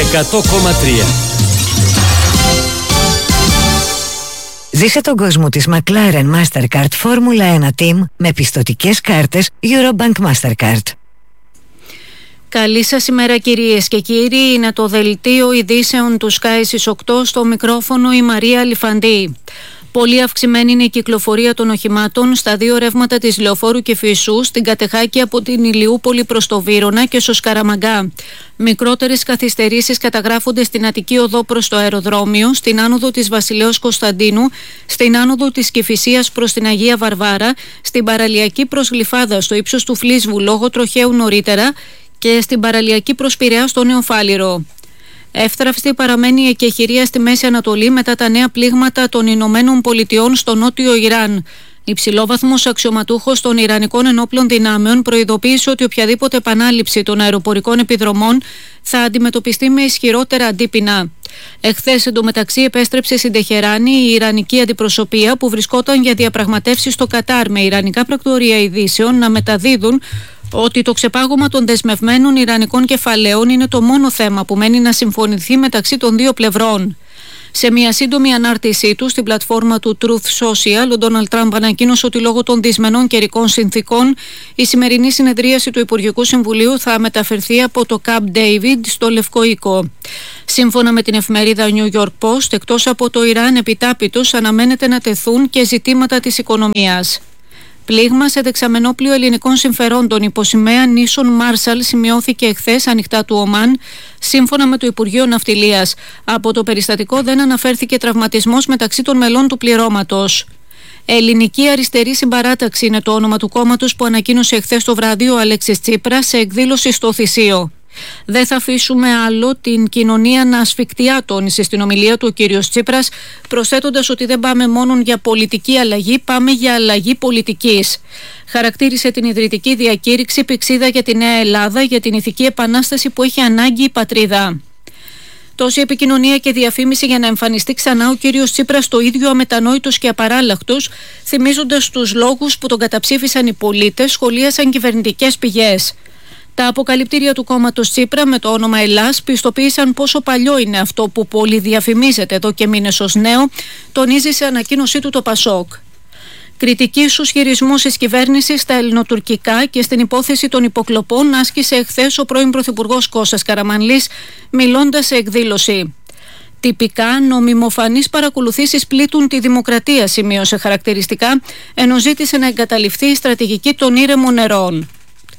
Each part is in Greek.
100,3. Ζήσε τον κόσμο της McLaren Mastercard Formula 1 Team με πιστωτικές κάρτες Eurobank Mastercard. Καλή σας ημέρα κυρίες και κύριοι, είναι το δελτίο ειδήσεων του Sky στις 8, στο μικρόφωνο η Μαρία Λιφαντή. Πολύ αυξημένη είναι η κυκλοφορία των οχημάτων στα δύο ρεύματα της Λεωφόρου και Φυσού, στην Κατεχάκη από την Ηλιούπολη προς το Βύρωνα και στο Σκαραμαγκά. Μικρότερες καθυστερήσεις καταγράφονται στην Αττική Οδό προς το αεροδρόμιο, στην άνοδο της Βασιλέως Κωνσταντίνου, στην άνοδο της Κηφισίας προς την Αγία Βαρβάρα, στην παραλιακή προς Γλυφάδα στο ύψος του Φλίσβου λόγω τροχαίου νωρίτερα και στην παραλιακή προς Πειραιά στο Νεοφάλιρο. Εύθραυστη παραμένει η εκεχηρία στη Μέση Ανατολή μετά τα νέα πλήγματα των Ηνωμένων Πολιτειών στο νότιο Ιράν. Υψηλόβαθμος αξιωματούχος των Ιρανικών Ενόπλων Δυνάμεων προειδοποίησε ότι οποιαδήποτε επανάληψη των αεροπορικών επιδρομών θα αντιμετωπιστεί με ισχυρότερα αντίπεινα. Εχθές εντωμεταξύ επέστρεψε στην Τεχεράνη η Ιρανική αντιπροσωπεία που βρισκόταν για διαπραγματεύσεις στο Κατάρ με Ιρανικά πρακτορεία ειδήσεων να μεταδίδουν ότι το ξεπάγωμα των δεσμευμένων Ιρανικών κεφαλαίων είναι το μόνο θέμα που μένει να συμφωνηθεί μεταξύ των δύο πλευρών. Σε μια σύντομη ανάρτησή του στην πλατφόρμα του Truth Social, ο Ντόναλντ Τραμπ ανακοίνωσε ότι λόγω των δυσμενών καιρικών συνθήκων η σημερινή συνεδρίαση του Υπουργικού Συμβουλίου θα μεταφερθεί από το Camp David στο Λευκό Οίκο. Σύμφωνα με την εφημερίδα New York Post, εκτός από το Ιράν, επιτάπητος αναμένεται να τεθούν και ζητήματα της οικονομίας. Πλήγμα σε δεξαμενόπλιο ελληνικών συμφερόντων υπό σημαία νήσων Μάρσαλ σημειώθηκε εχθές ανοιχτά του Ομάν, σύμφωνα με το Υπουργείο Ναυτιλίας. Από το περιστατικό δεν αναφέρθηκε τραυματισμός μεταξύ των μελών του πληρώματος. Ελληνική Αριστερή Συμπαράταξη είναι το όνομα του κόμματος που ανακοίνωσε εχθές το βράδυ ο Αλέξης Τσίπρας σε εκδήλωση στο Θησίο. Δεν θα αφήσουμε άλλο την κοινωνία να ασφικτιά, τόνισε στην ομιλία του ο κύριος Τσίπρας, προσθέτοντας ότι δεν πάμε μόνο για πολιτική αλλαγή, πάμε για αλλαγή πολιτικής. Χαρακτήρισε την ιδρυτική διακήρυξη πηξίδα για τη Νέα Ελλάδα, για την ηθική επανάσταση που έχει ανάγκη η πατρίδα. Τόση επικοινωνία και διαφήμιση για να εμφανιστεί ξανά ο κύριος Τσίπρας το ίδιο αμετανόητος και απαράλλαχτος, θυμίζοντας τους λόγους που τον καταψήφισαν οι πολίτες, σχολίασαν κυβερνητικές πηγές. Τα αποκαλυπτήρια του κόμματος Τσίπρα με το όνομα Ελλάς πιστοποίησαν πόσο παλιό είναι αυτό που πολυδιαφημίζεται εδώ και μήνες ως νέο, τονίζει σε ανακοίνωσή του το Πασόκ. Κριτική στους χειρισμούς της κυβέρνησης στα ελληνοτουρκικά και στην υπόθεση των υποκλοπών άσκησε εχθές ο πρώην Πρωθυπουργός Κώστας Καραμανλής, μιλώντας σε εκδήλωση. Τυπικά, νομιμοφανείς παρακολουθήσεις πλήττουν τη δημοκρατία, σημείωσε χαρακτηριστικά, ενώ ζήτησε να εγκαταλειφθεί η στρατηγική των ήρεμων νερών.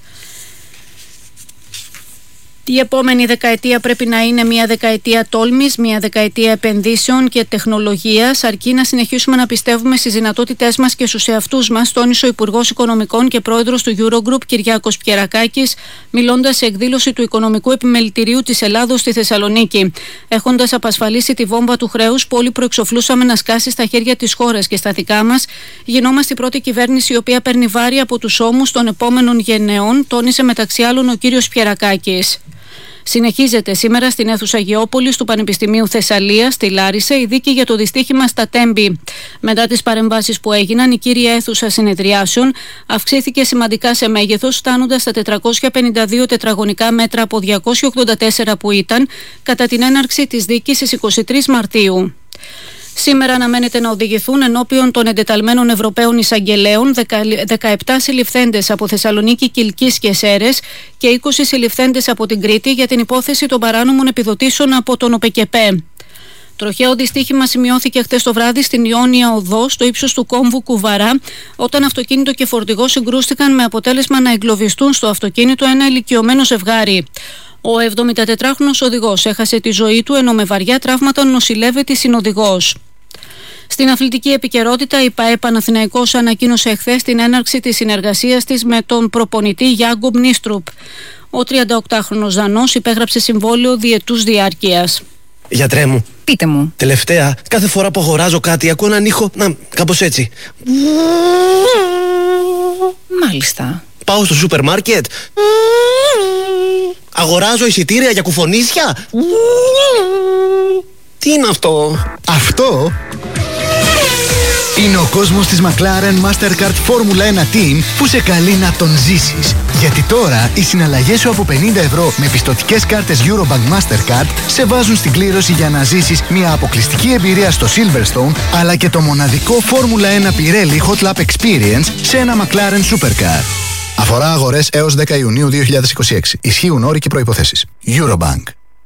Η επόμενη δεκαετία πρέπει να είναι μια δεκαετία τόλμης, μια δεκαετία επενδύσεων και τεχνολογίας, αρκεί να συνεχίσουμε να πιστεύουμε στις δυνατότητές μας και στους εαυτούς μας, τόνισε ο Υπουργός Οικονομικών και Πρόεδρος του Eurogroup Κυριάκος Πιερακάκης, μιλώντας σε εκδήλωση του Οικονομικού Επιμελητηρίου της Ελλάδος στη Θεσσαλονίκη. Έχοντας απασφαλίσει τη βόμβα του χρέους που όλοι προεξοφλούσαμε να σκάσει στα χέρια της χώρας και στα δικά μας, γινόμαστε η πρώτη κυβέρνηση η οποία παίρνει βάρη από τους ώμους των επόμενων γενεών, τόνισε μεταξύ άλλων ο κύριος Πιερακάκης. Συνεχίζεται σήμερα στην αίθουσα Γεώπολης του Πανεπιστημίου Θεσσαλίας, στη Λάρισα, η δίκη για το δυστύχημα στα Τέμπη. Μετά τις παρεμβάσεις που έγιναν, η κύρια αίθουσα συνεδριάσεων αυξήθηκε σημαντικά σε μέγεθος, φτάνοντας στα 452 τετραγωνικά μέτρα από 284 που ήταν κατά την έναρξη της δίκης στις 23 Μαρτίου. Σήμερα αναμένεται να οδηγηθούν ενώπιον των εντεταλμένων Ευρωπαίων εισαγγελέων 17 συλληφθέντες από Θεσσαλονίκη, Κιλκής και Σέρρες και 20 συλληφθέντες από την Κρήτη για την υπόθεση των παράνομων επιδοτήσεων από τον ΟΠΕΚΕΠΕ. Τροχαίο δυστύχημα σημειώθηκε χτες το βράδυ στην Ιόνια Οδό, στο ύψος του κόμβου Κουβαρά, όταν αυτοκίνητο και φορτηγό συγκρούστηκαν με αποτέλεσμα να εγκλωβιστούν στο αυτοκίνητο ένα ηλικιωμένο ζευγάρι. Ο 74χρονος οδηγός έχασε τη ζωή του, ενώ με βαριά τραύματα νοσηλεύεται η συνοδηγός. Στην αθλητική επικαιρότητα, η ΠΑΕ Παναθηναϊκός ανακοίνωσε εχθές την έναρξη της συνεργασίας της με τον προπονητή Γιάγκο Μπνίστρουπ. Ο 38χρονος Δανός υπέγραψε συμβόλαιο διετούς διάρκειας. Γιατρέ μου, πείτε μου. Τελευταία, κάθε φορά που αγοράζω κάτι, ακούω έναν ήχο, κάπως έτσι. Μάλιστα. Πάω στο σούπερ μάρκετ. Αγοράζω εισιτήρια για κουφονίσια. Τι είναι αυτό? Αυτό Είναι ο κόσμος της McLaren Mastercard Formula 1 Team που σε καλεί να τον ζήσεις. Γιατί τώρα οι συναλλαγές σου από 50€ με πιστωτικές κάρτες Eurobank Mastercard σε βάζουν στην κλήρωση για να ζήσεις μια αποκλειστική εμπειρία στο Silverstone, αλλά και το μοναδικό Formula 1 Pirelli Hot Lap Experience σε ένα McLaren Supercar. Αφορά αγορές έως 10 Ιουνίου 2026. Ισχύουν όροι και προϋποθέσεις. Eurobank.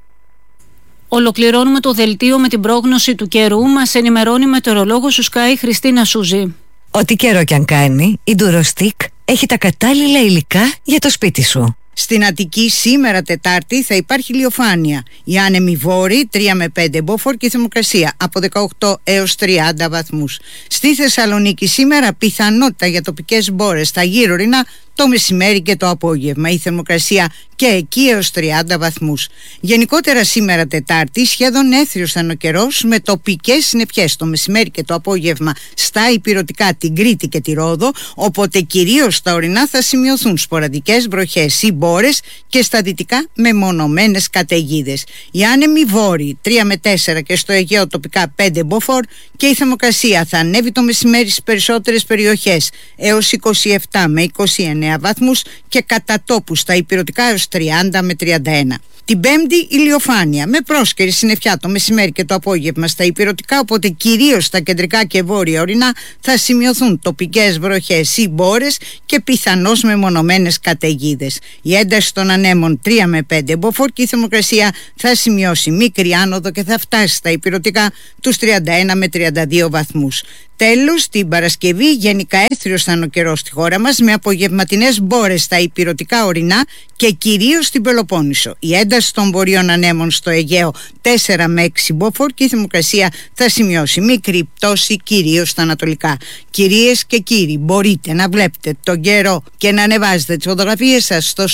Ολοκληρώνουμε το δελτίο με την πρόγνωση του καιρού. Μας ενημερώνει η μετεωρολόγος του Sky Χριστίνα Σούζη. Ό,τι καιρό κι αν κάνει, η Durostick έχει τα κατάλληλα υλικά για το σπίτι σου. Στην Αττική σήμερα Τετάρτη θα υπάρχει ηλιοφάνεια. Οι άνεμοι βόρειοι 3 με 5 μποφόρ και η θερμοκρασία από 18 έως 30 βαθμούς. Στη Θεσσαλονίκη σήμερα πιθανότητα για τοπικές μπόρες στα γύρω-ρινά το μεσημέρι και το απόγευμα. Η θερμοκρασία και εκεί έως 30 βαθμούς. Γενικότερα σήμερα Τετάρτη σχεδόν έθριος θα είναι ο καιρός με τοπικές συννεφιές το μεσημέρι και το απόγευμα στα ηπειρωτικά, την Κρήτη και τη Ρόδο, οπότε κυρίως στα ορεινά θα σημειωθούν σποραδικές βροχές ή μπόρες και στα δυτικά μεμονωμένες καταιγίδες. Οι άνεμοι βόρειοι 3 με 4 και στο Αιγαίο τοπικά 5 μποφόρ και η θερμοκρασία θα ανέβει το μεσημέρι στις περισσότερες περιοχές έως 27 με 29 βαθμούς και κατά τόπου στα ηπειρωτικά έως 30 με 31. Την Πέμπτη ηλιοφάνεια με πρόσκαιρη συννεφιά το μεσημέρι και το απόγευμα στα ηπειρωτικά, οπότε κυρίως στα κεντρικά και βόρεια ορεινά θα σημειωθούν τοπικές βροχές ή μπόρες και πιθανώς μεμονωμένες καταιγίδες. Η ένταση των ανέμων 3 με 5 μποφόρ και η θερμοκρασία θα σημειώσει μικρή άνοδο και θα φτάσει στα ηπειρωτικά τους 31 με 32 βαθμούς. Τέλος, την Παρασκευή γενικά έθριος θα είναι ο καιρός στη χώρα μας με απογευματινές μπόρες στα ηπειρωτικά ορεινά και κυρίως στην Πελοπόννησο. Η ένταση των βορείων ανέμων στο Αιγαίο 4 με 6 μποφόρ και η θερμοκρασία θα σημειώσει μικρή πτώση κυρίως στα ανατολικά. Κυρίες και κύριοι, μπορείτε να βλέπετε τον καιρό και να ανεβάζετε τις φωτογραφίες σας στο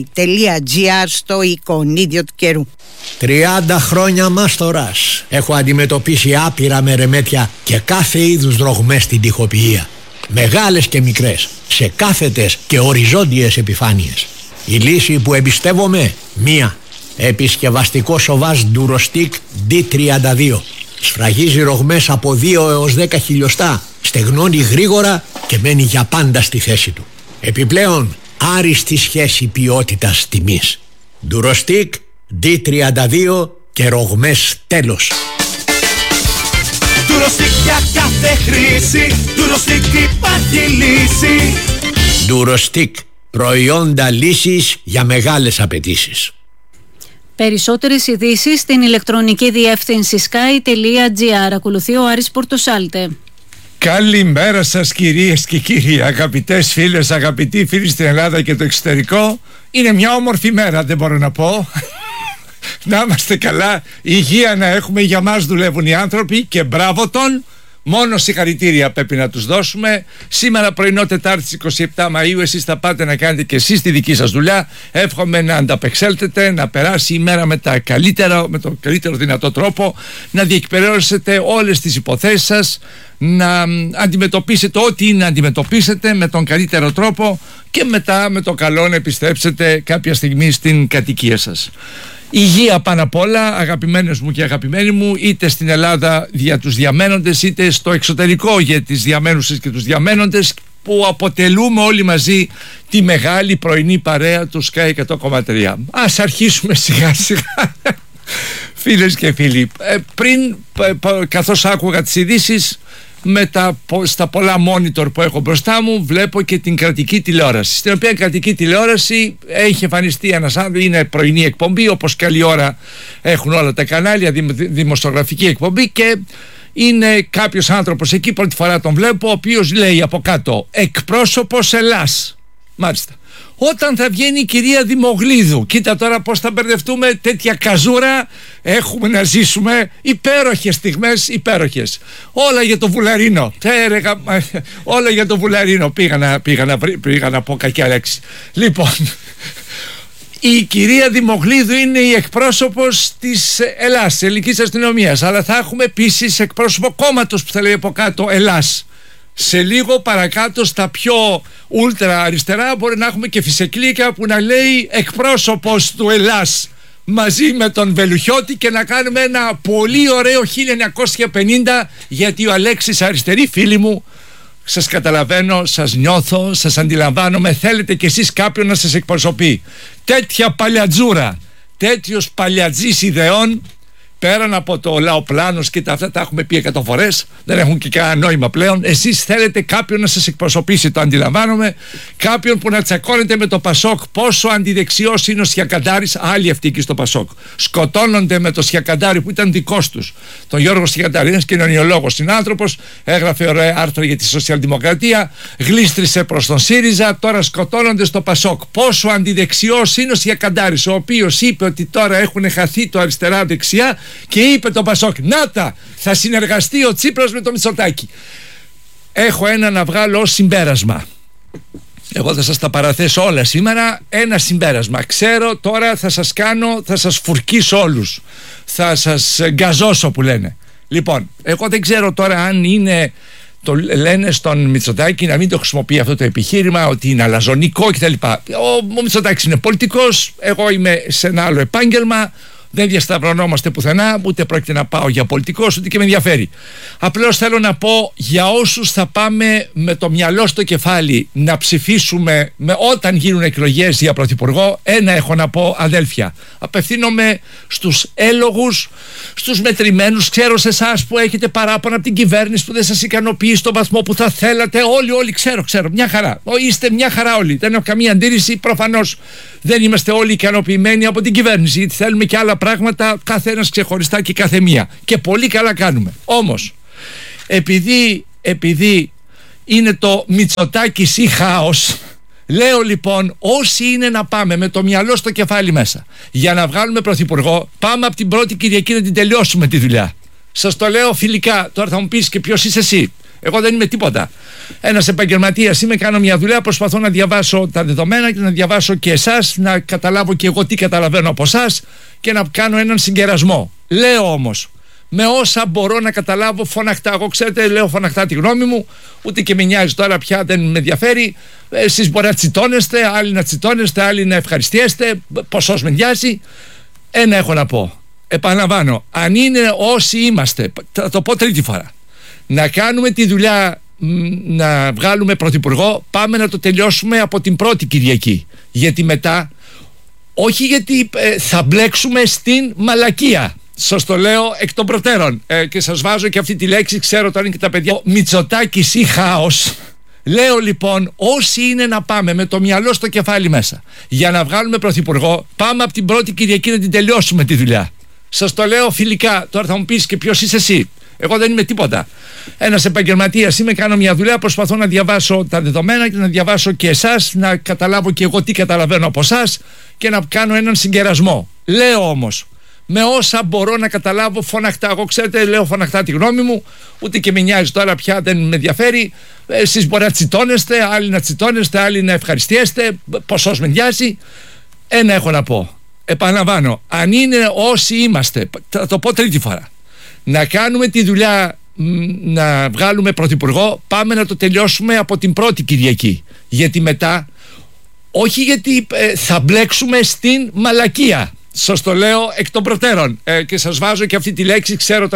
sky.gr στο εικονίδιο του καιρού. 30 χρόνια μάστορας. Έχω αντιμετωπίσει άπειρα μερεμέτια και κάθε είδους δρογμές στην τοιχοποιία. Μεγάλες και μικρές, σε κάθετες και οριζόντιες επιφάνειες. Η λύση που εμπιστεύομαι, μία. Επισκευαστικό σοβάζ Durostick D32. Σφραγίζει ρογμές από 2 έως 10 χιλιοστά. Στεγνώνει γρήγορα και μένει για πάντα στη θέση του. Επιπλέον, άριστη σχέση ποιότητας τιμής. Durostick D32 και ρογμές τέλος. Durostick για κάθε χρήση, Durostick υπάρχει λύση. Durostick, προϊόντα λύσης για μεγάλες απαιτήσεις. Περισσότερες ειδήσεις στην ηλεκτρονική διεύθυνση sky.gr. Ακολουθεί ο Άρης Πορτοσάλτε. Καλημέρα σας κυρίες και κύριοι, αγαπητές φίλες, αγαπητοί φίλοι στην Ελλάδα και το εξωτερικό. Είναι μια όμορφη μέρα, δεν μπορώ να πω. Να είμαστε καλά, υγεία να έχουμε, για μας δουλεύουν οι άνθρωποι και μπράβο τον. Μόνο συγχαρητήρια πρέπει να τους δώσουμε. Σήμερα πρωινό Τετάρτη 27 Μαΐου εσείς θα πάτε να κάνετε και εσείς τη δική σας δουλειά. Εύχομαι να ανταπεξέλθετε, να περάσει η μέρα με τον καλύτερο δυνατό τρόπο, να διεκπαιρεώσετε όλες τις υποθέσεις σας, να αντιμετωπίσετε ό,τι είναι να αντιμετωπίσετε με τον καλύτερο τρόπο και μετά με το καλό να επιστρέψετε κάποια στιγμή στην κατοικία σας. Υγεία πάνω απ' όλα, αγαπημένες μου και αγαπημένοι μου, είτε στην Ελλάδα για τους διαμένοντες είτε στο εξωτερικό για τις διαμένουσες και τους διαμένοντες, που αποτελούμε όλοι μαζί τη μεγάλη πρωινή παρέα του Sky 100,3. Ας αρχίσουμε σιγά σιγά. Φίλες και φίλοι, καθώς άκουγα τις ειδήσεις, στα πολλά monitor που έχω μπροστά μου βλέπω και την κρατική τηλεόραση, στην οποία κρατική τηλεόραση έχει εμφανιστεί ένας άνθρωπος, είναι πρωινή εκπομπή όπως καλή ώρα έχουν όλα τα κανάλια, δημοσιογραφική εκπομπή, και είναι κάποιος άνθρωπος εκεί, πρώτη φορά τον βλέπω, ο οποίος λέει από κάτω εκπρόσωπος Ελλάς. Μάλιστα. Όταν θα βγαίνει η κυρία Δημογλίδου, κοίτα τώρα πως θα μπερδευτούμε, τέτοια καζούρα έχουμε να ζήσουμε, υπέροχες στιγμές, υπέροχες. Όλα για το Βουλαρίνο, όλα για το Βουλαρίνο, πήγα να πω κακιά λέξη. Λοιπόν, η κυρία Δημογλίδου είναι η εκπρόσωπος της Ελλάς, της ελληνικής αστυνομίας, αλλά θα έχουμε επίσης εκπρόσωπο κόμματος που θα λέει από κάτω Ελλάς. Σε λίγο παρακάτω στα πιο ούλτρα αριστερά μπορεί να έχουμε και Φυσεκλίκα που να λέει εκπρόσωπος του Ελλάς. μαζί με τον Βελουχιώτη και να κάνουμε ένα πολύ ωραίο 1950, γιατί ο Αλέξης, αριστεροί φίλοι μου, σας καταλαβαίνω, σας νιώθω, σας αντιλαμβάνομαι, θέλετε κι εσείς κάποιον να σας εκπροσωπεί. Τέτοια παλιατζούρα, τέτοιος παλιατζής ιδεών, πέραν από το λαοπλάνος και αυτά τα έχουμε πει 100 φορές, δεν έχουν και κανένα νόημα πλέον. Εσείς θέλετε κάποιον να σας εκπροσωπήσει, το αντιλαμβάνομαι, κάποιον που να τσακώνεται με το Πασόκ. Πόσο αντιδεξιός είναι ο Σιακαντάρης, άλλοι αυτοί και στο Πασόκ. Σκοτώνονται με το Σιακαντάρη που ήταν δικός τους, τον Γιώργο Σιακαντάρη, ένας κοινωνιολόγος συνάνθρωπος, έγραφε ωραία άρθρα για τη σοσιαλδημοκρατία, γλίστρισε προς τον ΣΥΡΙΖΑ, τώρα σκοτώνονται στο Πασόκ. Πόσο αντιδεξιός είναι ο Σιακαντάρης, ο οποίος είπε ότι τώρα έχουν χαθεί το αριστερά-δεξιά. Και είπε το Πασόκ, νάτα, θα συνεργαστεί ο Τσίπρας με το Μητσοτάκη. Έχω ένα να βγάλω ως συμπέρασμα. Εγώ θα σας τα παραθέσω όλα σήμερα. Ένα συμπέρασμα. Ξέρω τώρα θα σας κάνω, θα σας φουρκίσω όλους. Θα σας γκαζώσω που λένε. Λοιπόν, εγώ δεν ξέρω τώρα αν είναι, το λένε στον Μητσοτάκη να μην το χρησιμοποιεί αυτό το επιχείρημα ότι είναι αλαζονικό κτλ. Ο Μητσοτάκης είναι πολιτικός, εγώ είμαι σε ένα άλλο επάγγελμα. Δεν διασταυρωνόμαστε πουθενά, ούτε πρόκειται να πάω για πολιτικός, ούτε και με ενδιαφέρει. Απλώς θέλω να πω για όσους θα πάμε με το μυαλό στο κεφάλι να ψηφίσουμε όταν γίνουν εκλογές για πρωθυπουργό, ένα έχω να πω, αδέλφια. Απευθύνομαι στους έλογους, στους μετρημένους. Ξέρω σε εσάς που έχετε παράπονα από την κυβέρνηση που δεν σας ικανοποιεί στον βαθμό που θα θέλατε. Όλοι, ξέρω, μια χαρά. Είστε μια χαρά όλοι. Δεν έχω καμία αντίρρηση. Προφανώς δεν είμαστε όλοι ικανοποιημένοι από την κυβέρνηση, γιατί θέλουμε και άλλα πράγματα, κάθε ένας ξεχωριστά και κάθε μία. Και πολύ καλά κάνουμε. Όμως, επειδή είναι το Μητσοτάκης ή χάος, λέω λοιπόν, όσοι είναι να πάμε με το μυαλό στο κεφάλι μέσα για να βγάλουμε πρωθυπουργό, πάμε από την πρώτη Κυριακή να την τελειώσουμε τη δουλειά. Σας το λέω φιλικά. Τώρα θα μου πεις και ποιος είσαι εσύ. Εγώ δεν είμαι τίποτα. Ένας επαγγελματίας είμαι, κάνω μια δουλειά, προσπαθώ να διαβάσω τα δεδομένα και να διαβάσω και εσάς, να καταλάβω και εγώ τι καταλαβαίνω από εσάς και να κάνω έναν συγκερασμό. Λέω όμως, με όσα μπορώ να καταλάβω φωναχτά. Εγώ ξέρετε, λέω φωναχτά τη γνώμη μου, ούτε και με νοιάζει τώρα πια, δεν με ενδιαφέρει. Εσείς μπορεί να τσιτώνεστε, άλλοι να τσιτώνεστε, άλλοι να ευχαριστιέστε, ποσός με νοιάζει. Ένα έχω να πω. Επαναλαμβάνω, αν είναι όσοι είμαστε, θα το πω τρίτη φορά, να κάνουμε τη δουλειά να βγάλουμε πρωθυπουργό, πάμε να το τελειώσουμε από την πρώτη Κυριακή. Γιατί μετά, όχι γιατί θα μπλέξουμε στην μαλακία. Σας το λέω εκ των προτέρων και σας βάζω και αυτή τη λέξη, ξέρω τώρα είναι και τα παιδιά. Μητσοτάκης ή χάος. Λέω λοιπόν, όσοι είναι να πάμε με το μυαλό στο κεφάλι μέσα για να βγάλουμε πρωθυπουργό, πάμε από την πρώτη Κυριακή να την τελειώσουμε τη δουλειά. Σας το λέω φιλικά. Τώρα θα μου πεις και ποιος είσαι εσύ. Εγώ δεν είμαι τίποτα. Ένας επαγγελματίας είμαι, κάνω μια δουλειά, προσπαθώ να διαβάσω τα δεδομένα και να διαβάσω και εσάς, να καταλάβω και εγώ τι καταλαβαίνω από εσάς και να κάνω έναν συγκερασμό. Λέω όμως, με όσα μπορώ να καταλάβω φωναχτά. Εγώ ξέρετε, λέω φωναχτά τη γνώμη μου, ούτε και με νοιάζει τώρα πια, δεν με ενδιαφέρει. Εσείς μπορεί να τσιτώνεστε, άλλοι να τσιτώνεστε, άλλοι να ευχαριστιέστε, ποσός με νοιάζει. Ένα έχω να πω. Επαναλαμβάνω, αν είναι όσοι είμαστε, θα το πω τρίτη φορά, να κάνουμε τη δουλειά να βγάλουμε πρωθυπουργό, πάμε να το τελειώσουμε από την πρώτη Κυριακή. Γιατί μετά, όχι γιατί θα μπλέξουμε στην μαλακία. Σας το λέω εκ των προτέρων και σας βάζω και αυτή τη λέξη, ξέρω